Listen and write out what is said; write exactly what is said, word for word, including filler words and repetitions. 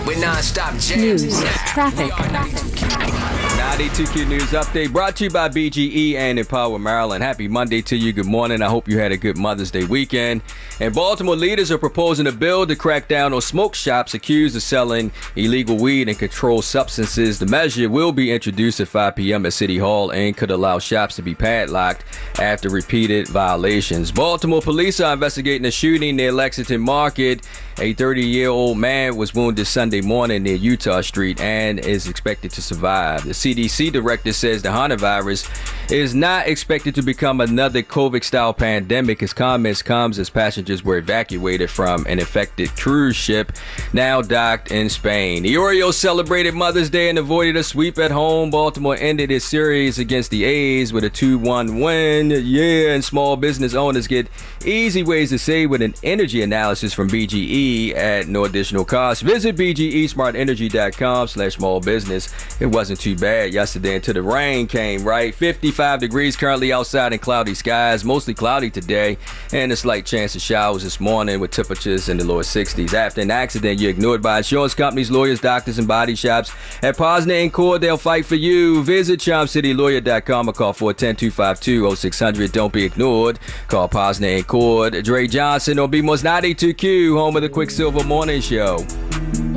with non-stop jams. News, traffic. ninety-two Q News Update brought to you by B G E and Empower Maryland. Happy Monday to you. Good morning. I hope you had a good Mother's Day weekend. And Baltimore leaders are proposing a bill to crack down on smoke shops accused of selling illegal weed and controlled substances. The measure will be introduced at five p.m. at City Hall and could allow shops to be padlocked after repeated violations. Baltimore police are investigating a shooting near Lexington Market. A thirty-year-old man was wounded Sunday morning near Utah Street and is expected to survive. The C D C director says the coronavirus is not expected to become another COVID-style pandemic. His comments comes as passengers were evacuated from an infected cruise ship now docked in Spain. The Orioles celebrated Mother's Day and avoided a sweep at home. Baltimore ended its series against the A's with a two one win. Yeah, and small business owners get easy ways to save with an energy analysis from B G E at no additional cost. Visit B G E smart energy dot com slash small business. It wasn't too bad yesterday until the rain came, right? fifty-five degrees currently outside and cloudy skies, mostly cloudy today, and a slight chance of showers this morning with temperatures in the lower sixties. After an accident, you're ignored by insurance companies, lawyers, doctors, and body shops. At Posner and Cord, they'll fight for you. Visit charm city lawyer dot com or call four one zero, two five two, zero six zero zero. Don't be ignored. Call Posner and Cord. Dre Johnson on B M O S ninety-two Q, home of the Quicksilver Morning Show.